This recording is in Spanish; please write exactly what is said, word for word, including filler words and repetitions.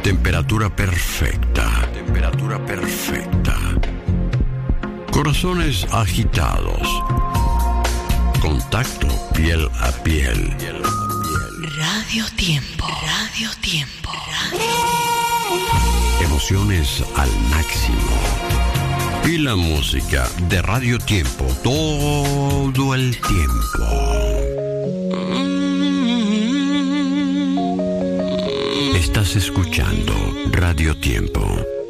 Temperatura perfecta. Temperatura perfecta. Corazones agitados. Contacto piel a piel. Radio Tiempo. Radio Tiempo. Radio... Emociones al máximo. Y la música de Radio Tiempo todo el tiempo. Estás escuchando Radio Tiempo.